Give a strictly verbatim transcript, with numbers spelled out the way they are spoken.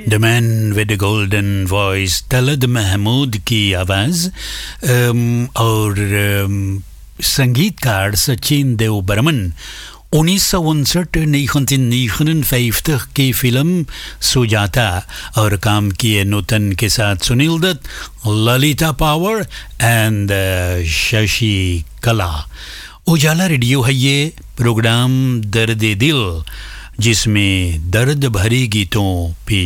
द man विद golden voice, Talat Mahmood की आवाज़ और अम, संगीतकार सचिन देव बर्मन। उन्नीस सौ उनसठ negentien negenenvijftig की फिल्म सुजाता और काम किए नूतन के साथ सुनील दत्त, ललिता पावर एंड शशि कला। उजाला रेडियो है ये प्रोग्राम दर्द दिल, जिसमें दर्द भरी गीतों पेश